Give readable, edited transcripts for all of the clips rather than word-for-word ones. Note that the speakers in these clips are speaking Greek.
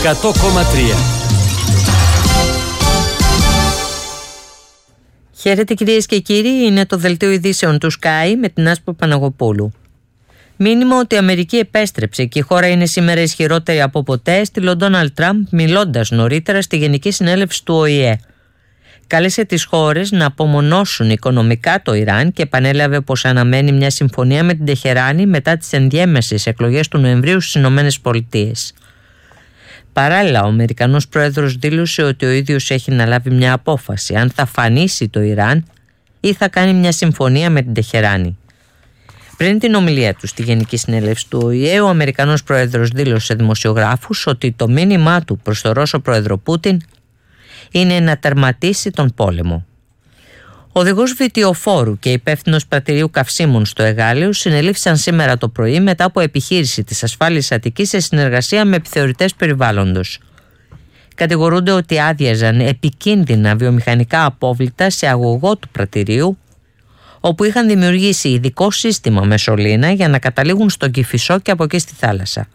100,3. Χαίρετε κυρίες και κύριοι, είναι το δελτίο ειδήσεων του Sky με την Άσπρο Παναγοπούλου. Μήνυμα ότι η Αμερική επέστρεψε και η χώρα είναι σήμερα ισχυρότερη από ποτέ, στείλε ο Ντόναλντ Τραμπ μιλώντας νωρίτερα στη Γενική Συνέλευση του ΟΗΕ. Κάλεσε τις χώρες να απομονώσουν οικονομικά το Ιράν και επανέλαβε πως αναμένει μια συμφωνία με την Τεχεράνη μετά τις ενδιάμεσες εκλογές του Νοεμβρίου στις ΗΠΑ. Παράλληλα, ο Αμερικανός πρόεδρος δήλωσε ότι ο ίδιος έχει να λάβει μια απόφαση αν θα φανίσει το Ιράν ή θα κάνει μια συμφωνία με την Τεχεράνη. Πριν την ομιλία του στη Γενική Συνέλευση του ΟΗΕ, ο Αμερικανός πρόεδρος δήλωσε σε δημοσιογράφους ότι το μήνυμά του προς τον Ρώσο πρόεδρο Πούτιν είναι να τερματίσει τον πόλεμο. Ο οδηγός βιτιοφόρου και υπεύθυνος πρατηρίου καυσίμων στο Εγάλεο συνελήφθησαν σήμερα το πρωί μετά από επιχείρηση της ασφάλειας Αττικής σε συνεργασία με επιθεωρητές περιβάλλοντος. Κατηγορούνται ότι άδειαζαν επικίνδυνα βιομηχανικά απόβλητα σε αγωγό του πρατηρίου, όπου είχαν δημιουργήσει ειδικό σύστημα με σωλήνα για να καταλήγουν στον Κηφισό και από εκεί στη θάλασσα.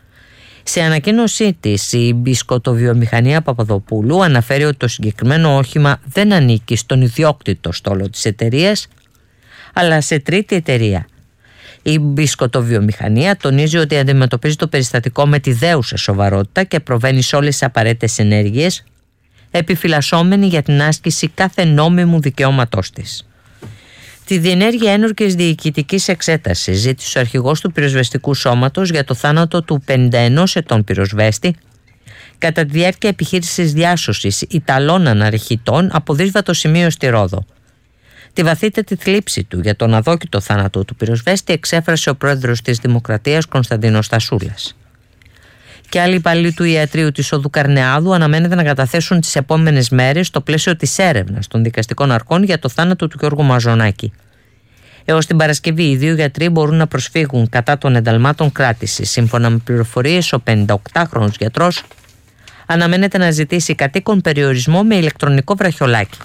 Σε ανακοίνωσή της, η μπισκοτοβιομηχανία Παπαδοπούλου αναφέρει ότι το συγκεκριμένο όχημα δεν ανήκει στον ιδιόκτητο στόλο της εταιρείας, αλλά σε τρίτη εταιρεία. Η μπισκοτοβιομηχανία τονίζει ότι αντιμετωπίζει το περιστατικό με τη δέουσα σοβαρότητα και προβαίνει σε όλες τις απαραίτητες ενέργειες, επιφυλασσόμενη για την άσκηση κάθε νόμιμου δικαιώματός της. Τη διενέργεια ένορκης διοικητικής εξέτασης ζήτησε ο αρχηγός του πυροσβεστικού σώματος για το θάνατο του 51 ετών πυροσβέστη κατά τη διάρκεια επιχείρησης διάσωσης Ιταλών αναρχητών από δύσβατο σημείο στη Ρόδο. Τη βαθύτερη θλίψη του για τον αδόκητο θάνατο του πυροσβέστη εξέφρασε ο πρόεδρος της Δημοκρατίας Κωνσταντίνος Στασούλας. Και άλλοι υπαλλήλοι του ιατρείου της Οδού Καρνεάδου αναμένεται να καταθέσουν τις επόμενες μέρες στο πλαίσιο της έρευνας των δικαστικών αρχών για το θάνατο του Γιώργου Μαζονάκη. Έως την Παρασκευή, οι δύο γιατροί μπορούν να προσφύγουν κατά των ενταλμάτων κράτησης. Σύμφωνα με πληροφορίες, ο 58χρονος γιατρός αναμένεται να ζητήσει κατοίκον περιορισμό με ηλεκτρονικό βραχιολάκι.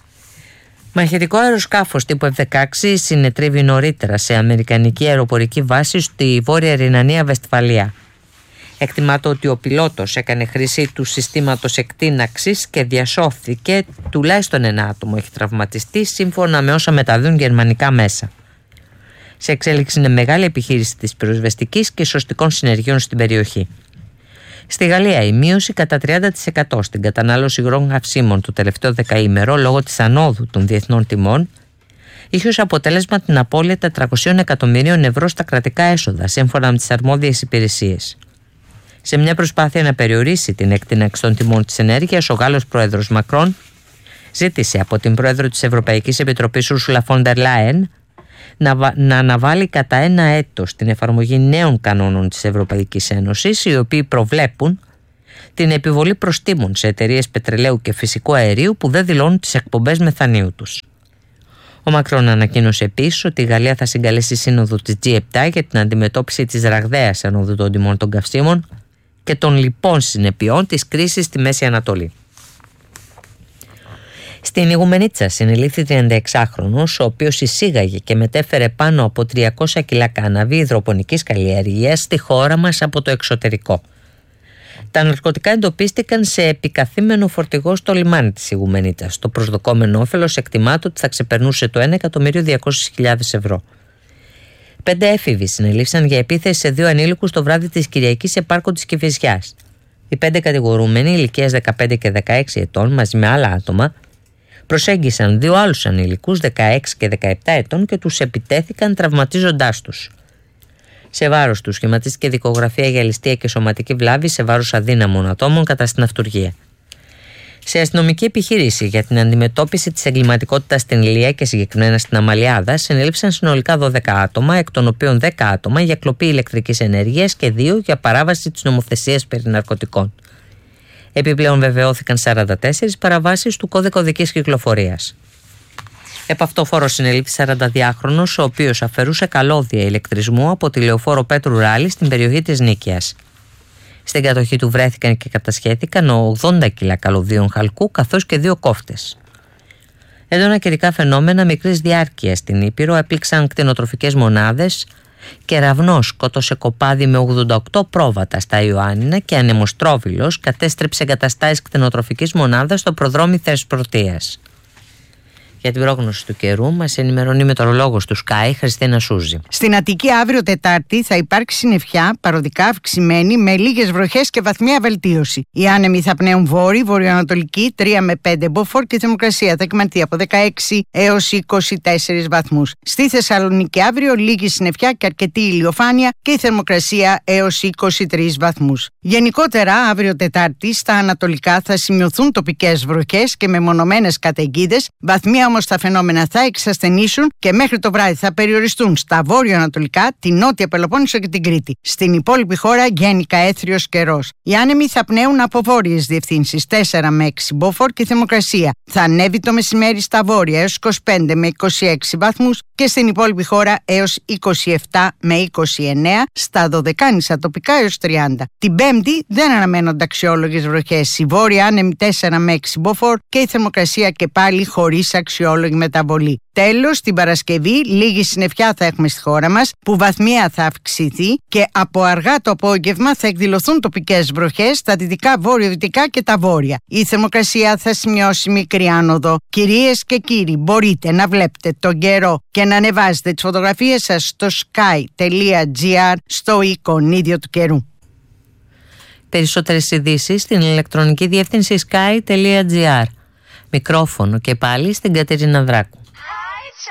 Μαχητικό αεροσκάφος τύπου F-16 συνετρίβει νωρίτερα σε αμερικανική αεροπορική βάση στη Βόρεια Ρινανία Βεσφαλία. Εκτιμάται ότι ο πιλότος έκανε χρήση του συστήματος εκτείναξης και διασώθηκε. Τουλάχιστον ένα άτομο έχει τραυματιστεί, σύμφωνα με όσα μεταδίδουν γερμανικά μέσα. Σε εξέλιξη είναι μεγάλη επιχείρηση της πυροσβεστικής και σωστικών συνεργειών στην περιοχή. Στη Γαλλία, η μείωση κατά 30% στην κατανάλωση υγρών καυσίμων το τελευταίο δεκαήμερο λόγω της ανόδου των διεθνών τιμών είχε ως αποτέλεσμα την απώλεια 400 εκατομμυρίων ευρώ στα κρατικά έσοδα, σύμφωνα με τις αρμόδιες υπηρεσίες. Σε μια προσπάθεια να περιορίσει την εκτείναξη των τιμών της ενέργειας, ο Γάλλος πρόεδρος Μακρόν ζήτησε από την πρόεδρο της Ευρωπαϊκής Επιτροπής Ursula von der Leyen να αναβάλει κατά ένα έτος την εφαρμογή νέων κανόνων της Ευρωπαϊκής Ένωσης, οι οποίοι προβλέπουν την επιβολή προστίμων σε εταιρείες πετρελαίου και φυσικού αερίου που δεν δηλώνουν τις εκπομπές μεθανίου τους. Ο Μακρόν ανακοίνωσε επίσης ότι η Γαλλία θα συγκαλέσει σύνοδο της G7 για την αντιμετώπιση της ραγδαίας ανόδου των τιμών των καυσίμων και των λοιπών συνεπειών της κρίσης στη Μέση Ανατολή. Στην Ιγουμενίτσα συνελήφθη 36χρονος, ο οποίος εισήγαγε και μετέφερε πάνω από 300 κιλά κάναβη υδροπονικής καλλιέργειας στη χώρα μας από το εξωτερικό. Τα ναρκωτικά εντοπίστηκαν σε επικαθήμενο φορτηγό στο λιμάνι της Ιγουμενίτσας. Το προσδοκόμενο όφελος εκτιμάται ότι θα ξεπερνούσε το 1.200.000 ευρώ. 5 έφηβοι συνελήφθησαν για επίθεση σε 2 ανήλικους το βράδυ της Κυριακής σε πάρκο της Κηφισιάς. Οι 5 κατηγορούμενοι ηλικίας 15 και 16 ετών μαζί με άλλα άτομα προσέγγισαν 2 άλλους ανήλικους 16 και 17 ετών και τους επιτέθηκαν τραυματίζοντάς τους. Σε βάρος τους σχηματίστηκε δικογραφία για ληστεία και σωματική βλάβη σε βάρος αδύναμων ατόμων κατά στην αυτουργία. Σε αστυνομική επιχείρηση για την αντιμετώπιση της εγκληματικότητας στην Ηλία και συγκεκριμένα στην Αμαλιάδα συνέληφθησαν συνολικά 12 άτομα, εκ των οποίων 10 άτομα για κλοπή ηλεκτρικής ενέργειας και 2 για παράβαση της νομοθεσίας περί ναρκωτικών. Επιπλέον βεβαιώθηκαν 44 παραβάσεις του κώδικα οδικής κυκλοφορίας. Επ' αυτό φόρο συνελήφθη 42χρονος, ο οποίος αφαιρούσε καλώδια ηλεκτρισμού από τη λεωφόρο Πέτρου Ράλη στην περιοχή της Νίκαιας. Στην κατοχή του βρέθηκαν και κατασχέθηκαν 80 κιλά καλωδίων χαλκού καθώς και 2 κόφτες. Έντονα καιρικά φαινόμενα μικρής διάρκειας στην Ήπειρο έπληξαν κτηνοτροφικές μονάδες Κεραυνός σκότωσε κοπάδι με 88 πρόβατα στα Ιωάννινα και ανεμοστρόβιλος κατέστρεψε εγκαταστάσεις κτηνοτροφικής μονάδας στο προδρόμι Θεσπρωτείας. Για την πρόγνωση του καιρού μας ενημερώνει η μετεωρολόγος του Sky, Χριστίνα Σούζη. Στην Αττική αύριο Τετάρτη θα υπάρξει συννεφιά, παροδικά αυξημένη, με λίγες βροχές και βαθμία βελτίωση. Οι άνεμοι θα πνέουν βόρειοι, βορειοανατολική 3 με 5 μποφόρ και η θερμοκρασία θα κυμανθεί από 16 έως 24 βαθμούς. Στη Θεσσαλονίκη αύριο λίγη συννεφιά και αρκετή ηλιοφάνεια και η θερμοκρασία έως 23 βαθμούς. Γενικότερα αύριο Τετάρτη στα ανατολικά θα σημειωθούν τοπικές βροχές και μεμονωμένες καταιγίδες. Βαθμία όμως τα φαινόμενα θα εξασθενήσουν και μέχρι το βράδυ θα περιοριστούν στα βόρειο-ανατολικά, την νότια Πελοπόννησο και την Κρήτη. Στην υπόλοιπη χώρα γενικά έθριος καιρός. Οι άνεμοι θα πνέουν από βόρειες διευθύνσεις 4 με 6 μποφόρ και η θερμοκρασία θα ανέβει το μεσημέρι στα βόρεια έως 25 με 26 βαθμούς και στην υπόλοιπη χώρα έως 27 με 29, στα δωδεκάνησα τοπικά έως 30. Την Πέμπτη δεν αναμένονται αξιόλογες βροχές. Οι βόρειοι άνεμοι 4 με 6 μποφόρ και η θερμοκρασία και πάλι χωρίς αξιόλογη μεταβολή. Τέλος, την Παρασκευή λίγη συννεφιά θα έχουμε στη χώρα μας, που βαθμία θα αυξηθεί και από αργά το απόγευμα θα εκδηλωθούν τοπικές βροχές στα δυτικά, βορειοδυτικά και τα βόρεια. Η θερμοκρασία θα σημειώσει μικρή άνοδο. Κυρίες και κύριοι, μπορείτε να βλέπετε τον καιρό και να ανεβάζετε τις φωτογραφίες σας στο sky.gr στο εικονίδιο του καιρού. Περισσότερες ειδήσεις στην ηλεκτρονική διεύθυνση sky.gr. Μικρόφωνο και πάλι στην Κατερίνα Δράκου.